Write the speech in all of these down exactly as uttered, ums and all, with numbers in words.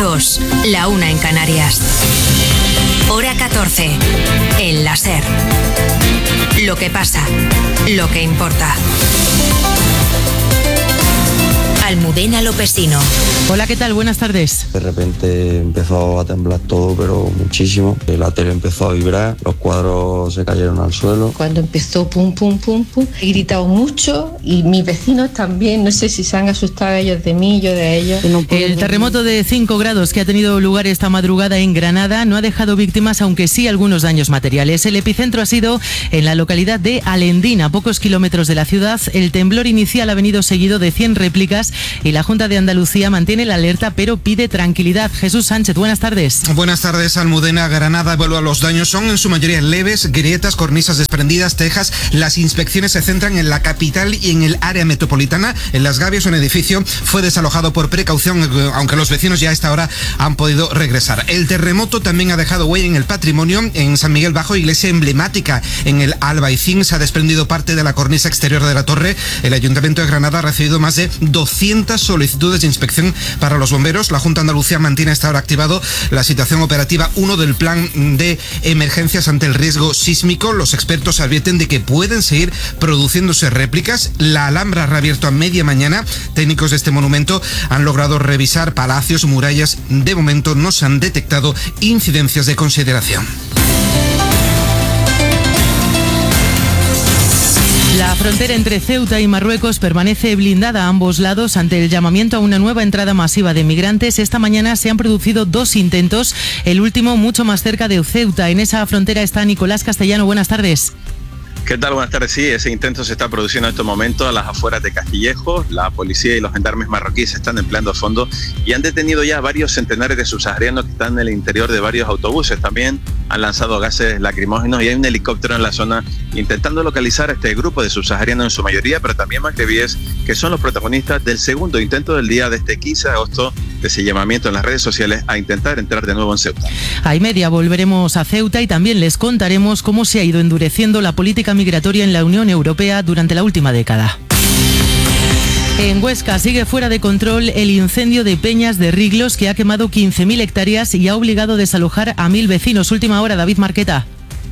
dos, la una en Canarias. Hora catorce, en la SER. Lo que pasa, lo que importa. Almudena Lopesino. Hola, ¿qué tal? Buenas tardes. De repente empezó a temblar todo, pero muchísimo. La tele empezó a vibrar, los cuadros se cayeron al suelo. Cuando empezó pum, pum, pum, pum, he gritado mucho y mis vecinos también. No sé si se han asustado ellos de mí, yo de ellos. No El terremoto de cinco grados que ha tenido lugar esta madrugada en Granada no ha dejado víctimas, aunque sí algunos daños materiales. El epicentro ha sido en la localidad de Alendín, a pocos kilómetros de la ciudad. El temblor inicial ha venido seguido de cien réplicas y la Junta de Andalucía mantiene la alerta, pero pide tranquilidad. Jesús Sánchez, buenas tardes. Buenas tardes, Almudena. Granada vuelve a los daños. Son en su mayoría leves, grietas, cornisas desprendidas, tejas. Las inspecciones se centran en la capital y en el área metropolitana. En Las Gavias, un edificio fue desalojado por precaución, aunque los vecinos ya a esta hora han podido regresar. El terremoto también ha dejado huella en el patrimonio. En San Miguel Bajo, iglesia emblemática en el Albaicín, se ha desprendido parte de la cornisa exterior de la torre. El Ayuntamiento de Granada ha recibido más de doscientas solicitudes de inspección para los bomberos. La Junta de Andalucía mantiene hasta ahora activado la situación operativa uno del plan de emergencias ante el riesgo sísmico. Los expertos advierten de que pueden seguir produciéndose réplicas. La Alhambra ha reabierto a media mañana. Técnicos de este monumento han logrado revisar palacios, murallas. De momento no se han detectado incidencias de consideración. La frontera entre Ceuta y Marruecos permanece blindada a ambos lados ante el llamamiento a una nueva entrada masiva de migrantes. Esta mañana se han producido dos intentos, el último mucho más cerca de Ceuta. En esa frontera está Nicolás Castellano. Buenas tardes. ¿Qué tal? Buenas tardes. Sí, ese intento se está produciendo en estos momentos a las afueras de Castillejo. La policía y los gendarmes marroquíes están empleando a fondo y han detenido ya varios centenares de subsaharianos que están en el interior de varios autobuses. También han lanzado gases lacrimógenos y hay un helicóptero en la zona intentando localizar a este grupo de subsaharianos en su mayoría, pero también magrebíes, que son los protagonistas del segundo intento del día de este quince de agosto, de ese llamamiento en las redes sociales a intentar entrar de nuevo en Ceuta. A y media volveremos a Ceuta y también les contaremos cómo se ha ido endureciendo la política migratoria en la Unión Europea durante la última década. En Huesca sigue fuera de control el incendio de Peñas de Riglos, que ha quemado quince mil hectáreas y ha obligado a desalojar a mil vecinos. Última hora, David Marqueta.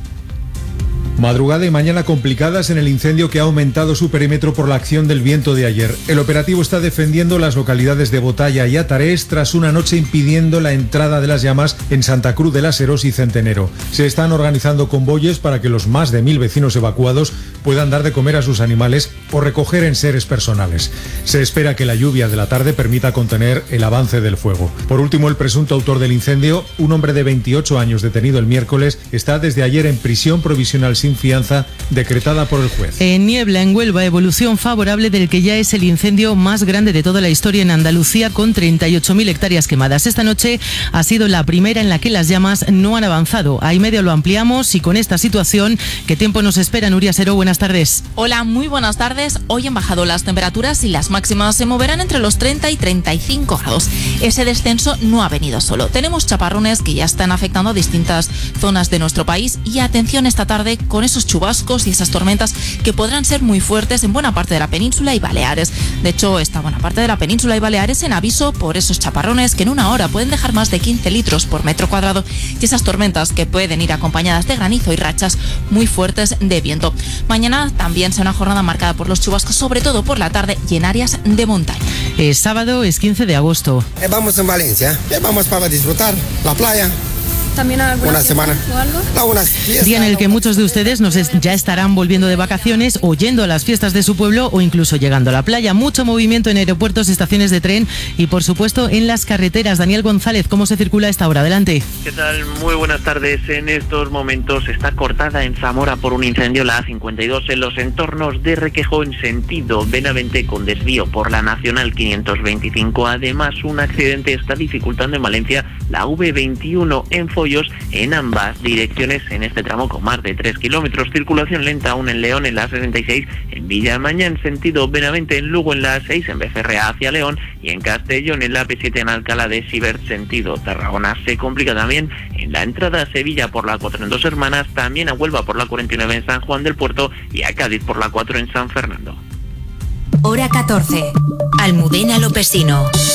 Madrugada y mañana complicadas en el incendio que ha aumentado su perímetro por la acción del viento de ayer. El operativo está defendiendo las localidades de Botalla y Atarés tras una noche impidiendo la entrada de las llamas en Santa Cruz de las Heros y Centenero. Se están organizando convoyes para que los más de mil vecinos evacuados puedan dar de comer a sus animales o recoger enseres personales. Se espera que la lluvia de la tarde permita contener el avance del fuego. Por último, el presunto autor del incendio, un hombre de veintiocho años detenido el miércoles, está desde ayer en prisión provisional sin fianza decretada por el juez. En Niebla, en Huelva, evolución favorable del que ya es el incendio más grande de toda la historia en Andalucía, con treinta y ocho mil hectáreas quemadas. Esta noche ha sido la primera en la que las llamas no han avanzado. A y medio lo ampliamos y con esta situación, ¿qué tiempo nos espera? Nuria Seró, buenas tardes. Hola, muy buenas tardes. Hoy han bajado las temperaturas y las máximas se moverán entre los treinta y treinta y cinco grados. Ese descenso no ha venido solo. Tenemos chaparrones que ya están afectando a distintas zonas de nuestro país y atención esta tarde con esos chubascos y esas tormentas que podrán ser muy fuertes en buena parte de la península y Baleares. De hecho, esta buena parte de la península y Baleares en aviso por esos chaparrones que en una hora pueden dejar más de quince litros por metro cuadrado y esas tormentas que pueden ir acompañadas de granizo y rachas muy fuertes de viento. Mañana también será una jornada marcada por los chubascos, sobre todo por la tarde y en áreas de montaña. Es sábado, es quince de agosto. Eh, vamos en Valencia, eh, vamos para disfrutar la playa. ¿También alguna una semana o algo? Algunas fiestas, Día en el que muchos de ustedes nos es, ya estarán volviendo de vacaciones o yendo a las fiestas de su pueblo o incluso llegando a la playa. Mucho movimiento en aeropuertos, estaciones de tren y por supuesto en las carreteras. Daniel González, ¿cómo se circula a esta hora? Adelante. ¿Qué tal? Muy buenas tardes. En estos momentos está cortada en Zamora por un incendio la A cincuenta y dos en los entornos de Requejo en sentido Benavente con desvío por la Nacional quinientos veinticinco. Además, un accidente está dificultando en Valencia la V veintiuno en Follos en ambas direcciones en este tramo con más de tres kilómetros. Circulación lenta aún en León en la sesenta y seis, en Villamaña en sentido Benavente, en Lugo en la seis, en Becerrea hacia León y en Castellón en la P siete en Alcalá de Xivert sentido Tarragona. Se complica también en la entrada a Sevilla por la cuatro en Dos Hermanas, también a Huelva por la cuarenta y nueve en San Juan del Puerto y a Cádiz por la cuatro en San Fernando. Hora catorce. Almudena Lopesino.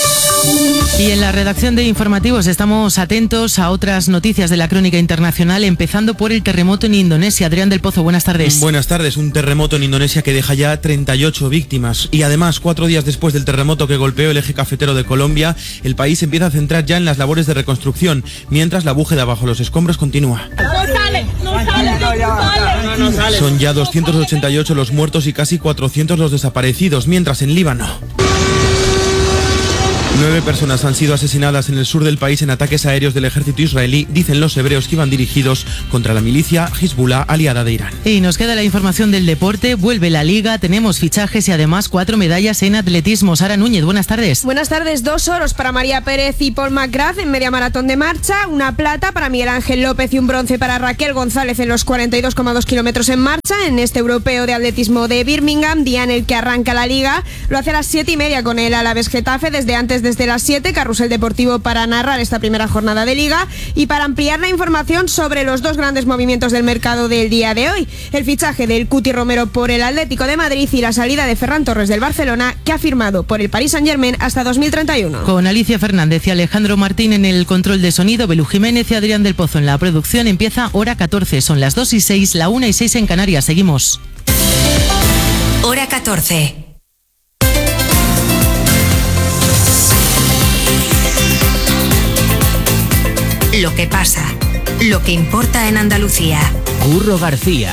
Y en la redacción de informativos estamos atentos a otras noticias de la crónica internacional, empezando por el terremoto en Indonesia. Adrián del Pozo, buenas tardes. Buenas tardes. Un terremoto en Indonesia que deja ya treinta y ocho víctimas. Y además, cuatro días después del terremoto que golpeó el eje cafetero de Colombia, el país empieza a centrar ya en las labores de reconstrucción, mientras la búsqueda bajo los escombros continúa. No sale, no sale, no sale. Son ya doscientos ochenta y ocho los muertos y casi cuatrocientos los desaparecidos, mientras en Líbano nueve personas han sido asesinadas en el sur del país en ataques aéreos del ejército israelí, dicen los hebreos que iban dirigidos contra la milicia Hezbollah, aliada de Irán. Y nos queda la información del deporte, vuelve la Liga, tenemos fichajes y además cuatro medallas en atletismo. Sara Núñez, buenas tardes. Buenas tardes, dos oros para María Pérez y Paul McGrath en media maratón de marcha, una plata para Miguel Ángel López y un bronce para Raquel González en los cuarenta y dos coma dos kilómetros en marcha en este europeo de atletismo de Birmingham, día en el que arranca la Liga. Lo hace a las siete y media con el Alavés Getafe, desde antes desde las siete, carrusel deportivo para narrar esta primera jornada de Liga y para ampliar la información sobre los dos grandes movimientos del mercado del día de hoy, el fichaje del Cuti Romero por el Atlético de Madrid y la salida de Ferran Torres del Barcelona, que ha firmado por el Paris Saint-Germain hasta dos mil treinta y uno. Con Alicia Fernández y Alejandro Martín en el control de sonido, Belú Jiménez y Adrián del Pozo en la producción, empieza Hora catorce, son las dos y seis, la una y seis en Canarias, seguimos. Hora catorce. Lo que pasa, lo que importa en Andalucía. Curro García.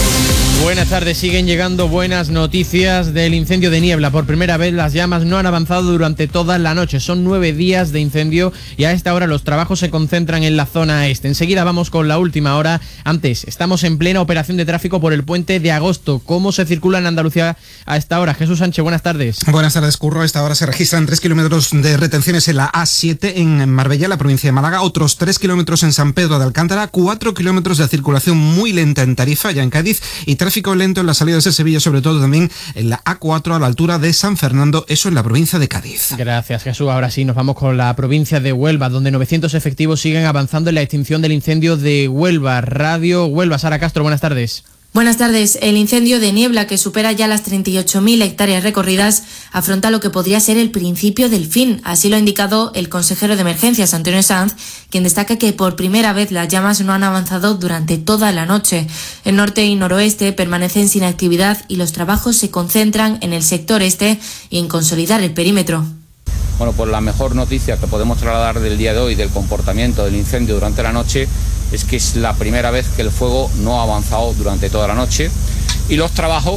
Buenas tardes, siguen llegando buenas noticias del incendio de Niebla. Por primera vez las llamas no han avanzado durante toda la noche. Son nueve días de incendio y a esta hora los trabajos se concentran en la zona este. Enseguida vamos con la última hora. Antes, estamos en plena operación de tráfico por el puente de agosto. ¿Cómo se circula en Andalucía a esta hora? Jesús Sánchez, buenas tardes. Buenas tardes, Curro. A esta hora se registran tres kilómetros de retenciones en la A siete en Marbella, la provincia de Málaga, otros tres kilómetros en San Pedro de Alcántara, cuatro kilómetros de circulación muy lenta en Tarifa, ya en Cádiz, y tráfico lento en las salidas de Sevilla, sobre todo también en la A cuatro a la altura de San Fernando, eso en la provincia de Cádiz. Gracias, Jesús. Ahora sí, nos vamos con la provincia de Huelva, donde novecientos efectivos siguen avanzando en la extinción del incendio de Huelva. Radio Huelva, Sara Castro, buenas tardes. Buenas tardes. El incendio de Niebla, que supera ya las treinta y ocho mil hectáreas recorridas, afronta lo que podría ser el principio del fin. Así lo ha indicado el consejero de Emergencias, Antonio Sanz, quien destaca que por primera vez las llamas no han avanzado durante toda la noche. El norte y noroeste permanecen sin actividad y los trabajos se concentran en el sector este y en consolidar el perímetro. Bueno, pues la mejor noticia que podemos trasladar del día de hoy del comportamiento del incendio durante la noche es que es la primera vez que el fuego no ha avanzado durante toda la noche y los trabajos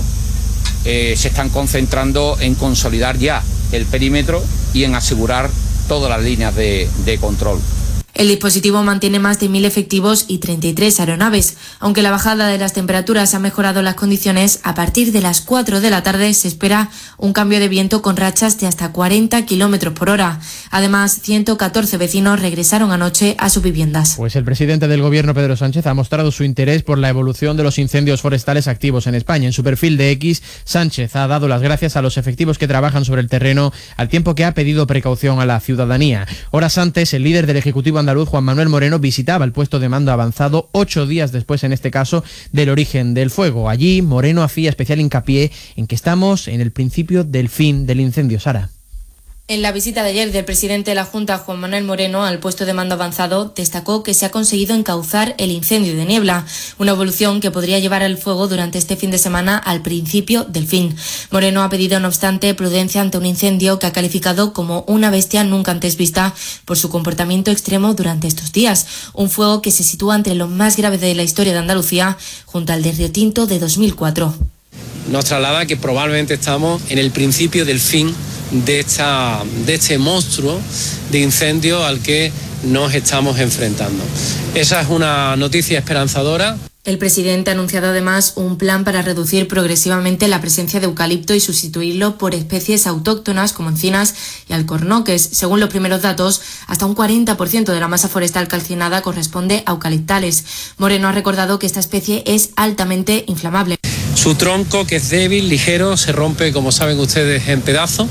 eh, se están concentrando en consolidar ya el perímetro y en asegurar todas las líneas de, de control. El dispositivo mantiene más de mil efectivos y treinta y tres aeronaves. Aunque la bajada de las temperaturas ha mejorado las condiciones, a partir de las cuatro de la tarde se espera un cambio de viento con rachas de hasta cuarenta kilómetros por hora. Además, ciento catorce vecinos regresaron anoche a sus viviendas. Pues el presidente del Gobierno, Pedro Sánchez, ha mostrado su interés por la evolución de los incendios forestales activos en España. En su perfil de X, Sánchez ha dado las gracias a los efectivos que trabajan sobre el terreno, al tiempo que ha pedido precaución a la ciudadanía. Horas antes, el líder del Ejecutivo andaluz, Juan Manuel Moreno, visitaba el puesto de mando avanzado ocho días después, en este caso, del origen del fuego. Allí, Moreno hacía especial hincapié en que estamos en el principio del fin del incendio. Sara. En la visita de ayer del presidente de la Junta, Juan Manuel Moreno, al puesto de mando avanzado, destacó que se ha conseguido encauzar el incendio de Niebla, una evolución que podría llevar el fuego durante este fin de semana al principio del fin. Moreno ha pedido, no obstante, prudencia ante un incendio que ha calificado como una bestia nunca antes vista por su comportamiento extremo durante estos días. Un fuego que se sitúa entre los más graves de la historia de Andalucía, junto al de Río Tinto de dos mil cuatro. Nos traslada que probablemente estamos en el principio del fin de, esta, de este monstruo de incendio al que nos estamos enfrentando. Esa es una noticia esperanzadora. El presidente ha anunciado además un plan para reducir progresivamente la presencia de eucalipto y sustituirlo por especies autóctonas como encinas y alcornoques. Según los primeros datos, hasta un cuarenta por ciento de la masa forestal calcinada corresponde a eucaliptales. Moreno ha recordado que esta especie es altamente inflamable. Su tronco, que es débil, ligero, se rompe, como saben ustedes, en pedazos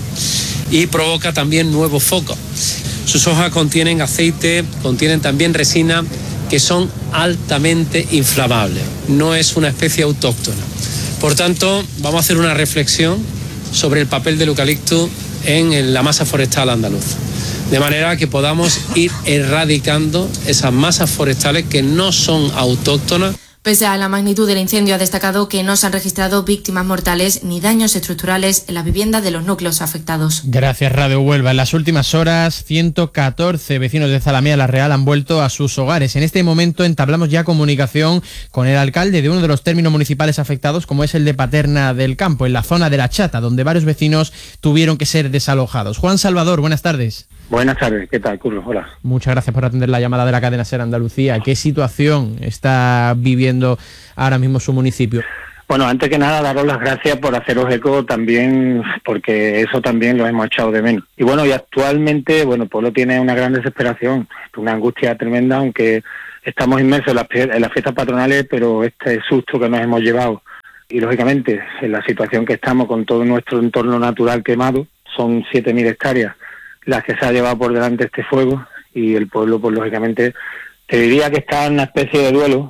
y provoca también nuevos focos. Sus hojas contienen aceite, contienen también resina, que son altamente inflamables. No es una especie autóctona. Por tanto, vamos a hacer una reflexión sobre el papel del eucalipto en la masa forestal andaluza. de manera que podamos ir erradicando esas masas forestales que no son autóctonas. Pese a la magnitud del incendio, ha destacado que no se han registrado víctimas mortales ni daños estructurales en la vivienda de los núcleos afectados. Gracias, Radio Huelva. En las últimas horas, ciento catorce vecinos de Zalamea la Real han vuelto a sus hogares. En este momento entablamos ya comunicación con el alcalde de uno de los términos municipales afectados, como es el de Paterna del Campo, en la zona de La Chata, donde varios vecinos tuvieron que ser desalojados. Juan Salvador, buenas tardes. Buenas tardes, ¿qué tal, Curro? Hola. Muchas gracias por atender la llamada de la cadena SER Andalucía. ¿Qué situación está viviendo ahora mismo su municipio? Bueno, antes que nada, daros las gracias por haceros eco también, porque eso también lo hemos echado de menos. Y bueno, y actualmente, bueno, el pueblo tiene una gran desesperación, una angustia tremenda, aunque estamos inmersos en las, en las fiestas patronales, pero este susto que nos hemos llevado, y lógicamente, en la situación que estamos con todo nuestro entorno natural quemado, son siete mil hectáreas las que se ha llevado por delante este fuego, y el pueblo, pues lógicamente, te diría que está en una especie de duelo,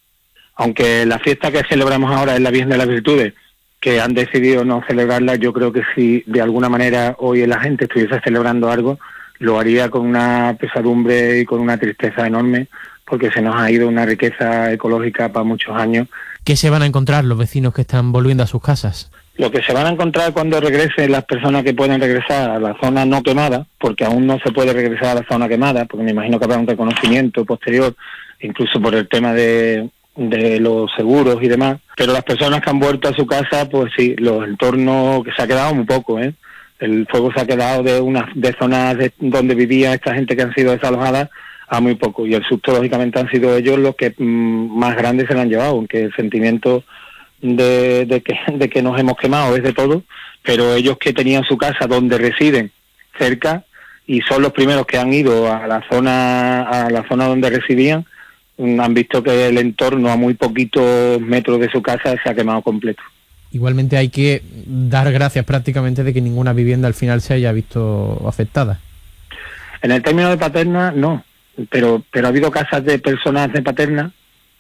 aunque la fiesta que celebramos ahora es la Virgen de las Virtudes, que han decidido no celebrarla. Yo creo que si de alguna manera hoy la gente estuviese celebrando algo, lo haría con una pesadumbre y con una tristeza enorme, porque se nos ha ido una riqueza ecológica para muchos años. ¿Qué se van a encontrar los vecinos que están volviendo a sus casas? Lo que se van a encontrar cuando regresen las personas que pueden regresar a la zona no quemada, porque aún no se puede regresar a la zona quemada, porque me imagino que habrá un reconocimiento posterior, incluso por el tema de, de los seguros y demás, pero las personas que han vuelto a su casa, pues sí, los entornos, que se ha quedado muy poco, ¿eh? El fuego se ha quedado de unas de zonas de, donde vivía esta gente que han sido desalojadas a muy poco, y el susto lógicamente han sido ellos los que mmm, más grandes se lo han llevado, aunque el sentimiento de, de, que, de que nos hemos quemado es de todo, pero ellos que tenían su casa donde residen cerca y son los primeros que han ido a la zona a la zona donde residían, han visto que el entorno a muy poquitos metros de su casa se ha quemado completo. Igualmente hay que dar gracias prácticamente de que ninguna vivienda al final se haya visto afectada. En el término de Paterna no, pero pero ha habido casas de personas de Paterna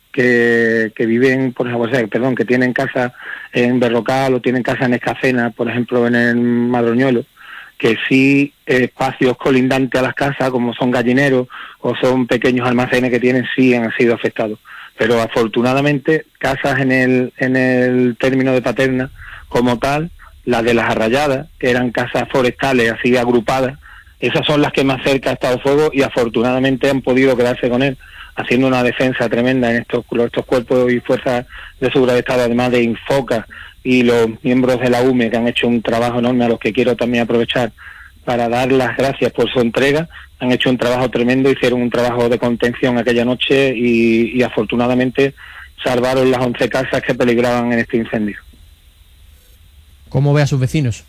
que, que viven, por ejemplo, o sea, perdón, que tienen casa en Berrocal o tienen casa en Escacena, por ejemplo, en el Madroñuelo, que sí espacios colindantes a las casas, como son gallineros o son pequeños almacenes que tienen, sí han sido afectados. Pero afortunadamente casas en el en el término de Paterna como tal, las de las Arrayadas, que eran casas forestales así agrupadas, esas son las que más cerca ha estado el fuego y afortunadamente han podido quedarse con él, haciendo una defensa tremenda en estos, estos cuerpos y fuerzas de seguridad de Estado, además de Infoca y los miembros de la U M E, que han hecho un trabajo enorme, a los que quiero también aprovechar para dar las gracias por su entrega. Han hecho un trabajo tremendo, hicieron un trabajo de contención aquella noche y, y afortunadamente salvaron las once casas que peligraban en este incendio. ¿Cómo ve a sus vecinos?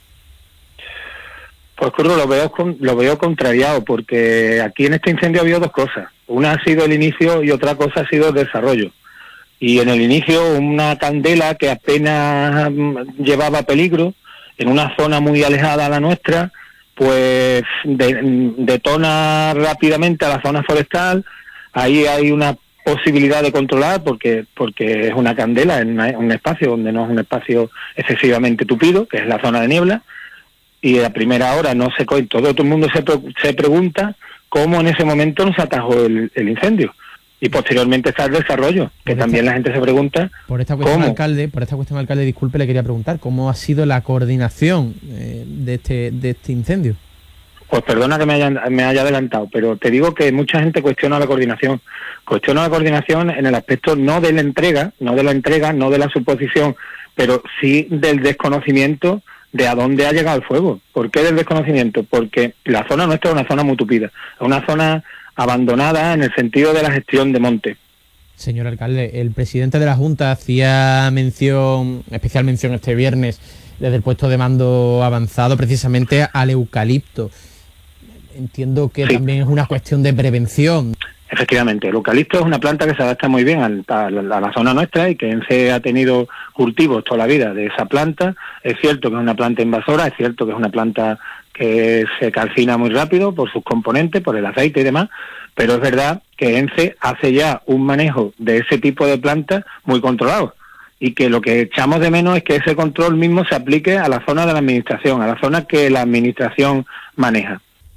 Pues Curro, lo veo, lo veo contrariado, porque aquí en este incendio ha habido dos cosas. Una ha sido el inicio y otra cosa ha sido el desarrollo. Y en el inicio una candela que apenas llevaba peligro, en una zona muy alejada a la nuestra, pues de, detona rápidamente a la zona forestal. Ahí hay una posibilidad de controlar porque porque es una candela en una, un espacio donde no es un espacio excesivamente tupido, que es la zona de niebla, y a primera hora no se coge. Todo, todo el mundo se, se pregunta cómo en ese momento no se atajó el, el incendio. Y posteriormente está el desarrollo, que esta, también la gente se pregunta por esta cuestión, ¿cómo? alcalde, por esta cuestión, alcalde, disculpe, le quería preguntar, ¿cómo ha sido la coordinación eh, de este de este incendio? Pues perdona que me haya, me haya adelantado, pero te digo que mucha gente cuestiona la coordinación. Cuestiona la coordinación en el aspecto no de la entrega, no de la entrega, no de la suposición, pero sí del desconocimiento de a dónde ha llegado el fuego. ¿Por qué del desconocimiento? Porque la zona nuestra es una zona muy tupida, es una zona abandonada en el sentido de la gestión de monte. Señor alcalde, el presidente de la Junta hacía mención, especial mención este viernes, desde el puesto de mando avanzado, precisamente al eucalipto. Entiendo que sí, también es una cuestión de prevención. Efectivamente, el eucalipto es una planta que se adapta muy bien a, a, la, a la zona nuestra y que ENCE ha tenido cultivos toda la vida de esa planta. Es cierto que es una planta invasora, es cierto que es una planta que se calcina muy rápido por sus componentes, por el aceite y demás, pero es verdad que ENCE hace ya un manejo de ese tipo de plantas muy controlado y que lo que echamos de menos es que ese control mismo se aplique a la zona de la administración, a la zona que la administración maneja.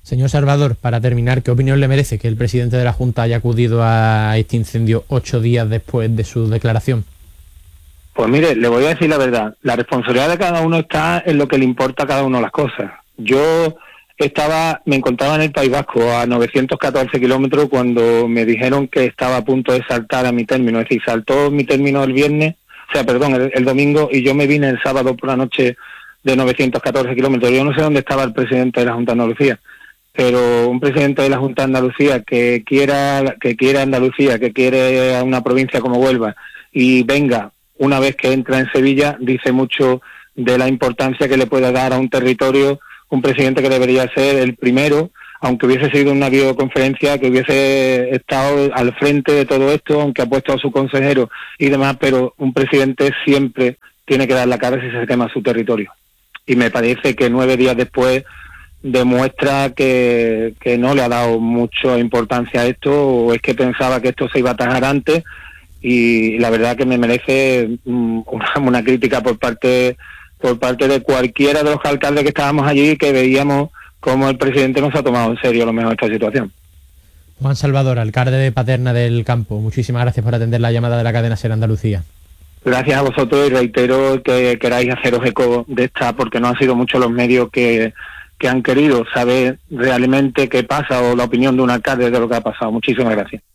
Señor Salvador, para terminar, ¿qué opinión le merece que el presidente de la Junta haya acudido a este incendio ocho días después de su declaración? Pues mire, le voy a decir la verdad. La responsabilidad de cada uno está en lo que le importa a cada uno las cosas. Yo estaba, me encontraba en el País Vasco a novecientos catorce kilómetros cuando me dijeron que estaba a punto de saltar a mi término. Es decir, saltó mi término el viernes, o sea, perdón, el, el domingo, y yo me vine el sábado por la noche de novecientos catorce kilómetros. Yo no sé dónde estaba el presidente de la Junta de Andalucía, pero un presidente de la Junta de Andalucía que quiera que quiera Andalucía, que quiere a una provincia como Huelva y venga una vez que entra en Sevilla, dice mucho de la importancia que le puede dar a un territorio un presidente que debería ser el primero, aunque hubiese sido una videoconferencia, que hubiese estado al frente de todo esto, aunque ha puesto a su consejero y demás, pero un presidente siempre tiene que dar la cara si se quema su territorio. Y me parece que nueve días después demuestra que, que no le ha dado mucha importancia a esto, o es que pensaba que esto se iba a atajar antes, y la verdad que me merece una, una crítica por parte por parte de cualquiera de los alcaldes que estábamos allí, que veíamos cómo el presidente no se ha tomado en serio a lo mejor esta situación. Juan Salvador, alcalde de Paterna del Campo, muchísimas gracias por atender la llamada de la cadena SER Andalucía. Gracias a vosotros, y reitero que queráis haceros eco de esta, porque no han sido muchos los medios que, que han querido saber realmente qué pasa o la opinión de un alcalde de lo que ha pasado. Muchísimas gracias.